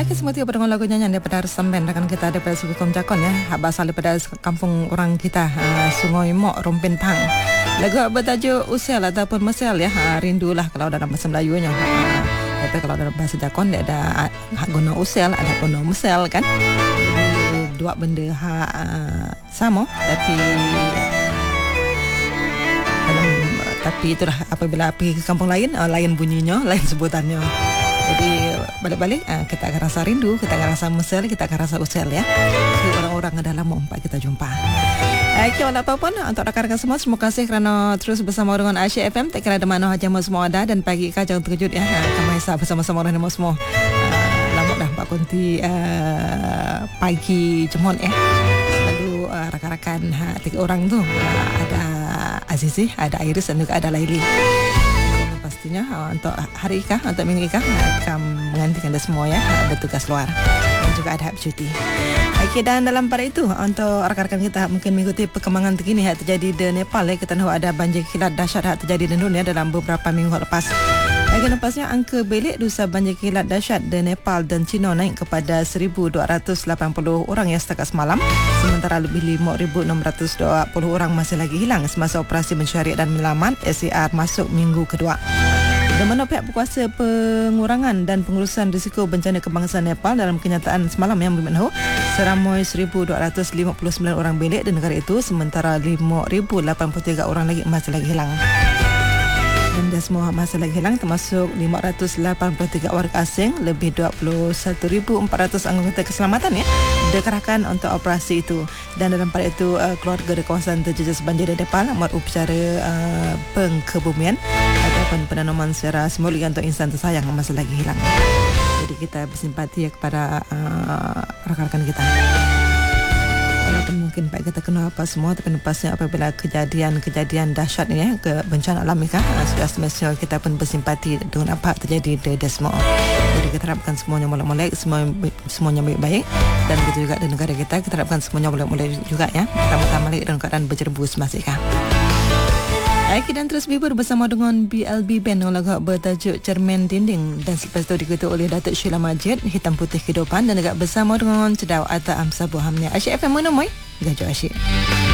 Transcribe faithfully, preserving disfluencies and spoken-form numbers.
Baik, semua tiba dengan lagu nyanyian daripada Resam Band rakan kita daripada suku Komjakon ya. Asal daripada kampung orang kita, uh, Sungai Mok, Rompin Pang. Lagu bertajuk Usel ataupun Mesel ya. Uh, rindulah kalau dalam bahasa Melayunya. Uh, tapi kalau dalam bahasa Jakon dia ada uh, guna usel, ada guna mesel kan. Jadi, dua benda ha, uh, sama tapi dalam, tapi itulah apabila pergi ke kampung lain, uh, lain bunyinya, lain sebutannya. Jadi balik-balik uh, kita akan rasa rindu, kita akan rasa mesel, kita akan rasa usel ya. Jadi orang-orang ada lama empat kita jumpa. Okey, wala apapun untuk rakan-rakan semua, terima kasih kerana terus bersama dengan Asyik F M. Tak kira di mana saja semua ada dan pagi kah jangan terkejut ya. Kami Esa bersama-sama dengan semua. Uh, lama dah Pak Kunti uh, pagi jemon ya. Selalu uh, rakan-rakan ha, tiga orang tu uh, ada Azizi, ada Iris dan juga ada Laili. Pastinya uh, untuk hari kah, untuk minggu kah akan menggantikan anda semua ya, bertugas luar dan juga ada hak cuti. Okey, dan dalam pada itu untuk rakan-rakan kita mungkin mengikuti perkembangan terkini yang terjadi di Nepal ya. Kita tahu ada banjir kilat dahsyat yang terjadi di dunia dalam beberapa minggu lepas. Lagi lepasnya angka belik dosa banjir kilat dahsyat di Nepal dan China naik kepada seribu dua ratus lapan puluh orang ya setakat semalam, sementara lebih lima ribu enam ratus dua puluh orang masih lagi hilang semasa operasi mencari dan menyelamat S A R masuk minggu kedua. Di mana pihak berkuasa pengurangan dan pengurusan risiko bencana kebangsaan Nepal dalam kenyataan semalam yang bermakna seramai seribu dua ratus lima puluh sembilan orang belik di negara itu, sementara lima ribu lapan puluh tiga orang lagi masih lagi hilang. Dan dia semua masih lagi hilang termasuk lima ratus lapan puluh tiga warga asing, lebih dua puluh satu ribu empat ratus anggota keselamatan ya dikerahkan untuk operasi itu. Dan dalam pada itu uh, keluarga di kawasan terjejas banjir di Nepal buat upacara uh, pengkebumian ataupun penanaman secara simbolik untuk insan tersayang yang masih lagi hilang. Jadi kita bersimpati ya kepada uh, rakan-rakan kita. Walaupun mungkin Pak kita kenal apa semua, tapi lepasnya apabila kejadian-kejadian dahsyat ni ya, ke bencana alam ni kan, sudah semestinya kita pun bersimpati dengan apa terjadi di Desmo. Jadi kita harapkan semuanya molek-molek, semua semuanya baik-baik, dan begitu juga di negara kita, kita harapkan semuanya molek-molek juga ya. Pertama-tama lagi dalam keadaan berjerbus masih kah. Aiki dan terus bibur bersama dengan B L B Band yang lagu bertajuk Cermin Dinding, dan selepas itu diketua oleh Datuk Sheila Majid, Hitam Putih Kehidupan, dan juga bersama dengan Cedau Atta Amsa Buhamnya. Asyik F M mana mai? Gajah Asyik.